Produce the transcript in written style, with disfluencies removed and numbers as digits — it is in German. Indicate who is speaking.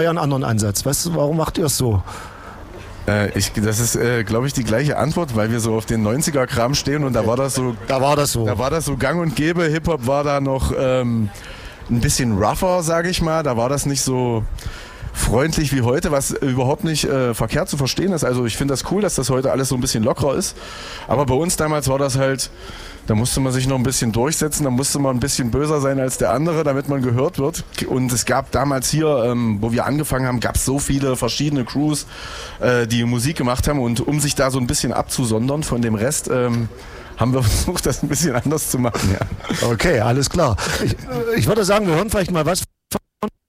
Speaker 1: einen anderen Ansatz. Warum macht ihr es so?
Speaker 2: Das ist, glaube ich, die gleiche Antwort, weil wir so auf den 90er-Kram stehen und da war das so.
Speaker 1: Da war das so.
Speaker 2: Da war das so gang und gäbe. Hip-Hop war da noch ein bisschen rougher, sage ich mal. Da war das nicht so freundlich wie heute, was überhaupt nicht verkehrt zu verstehen ist. Also ich finde das cool, dass das heute alles so ein bisschen lockerer ist. Aber bei uns damals war das halt, da musste man sich noch ein bisschen durchsetzen, da musste man ein bisschen böser sein als der andere, damit man gehört wird. Und es gab damals hier, wo wir angefangen haben, gab es so viele verschiedene Crews, die Musik gemacht haben. Und um sich da so ein bisschen abzusondern von dem Rest, haben wir versucht, das ein bisschen anders zu machen. Ja.
Speaker 1: Okay, alles klar. Ich würde sagen, wir hören vielleicht mal was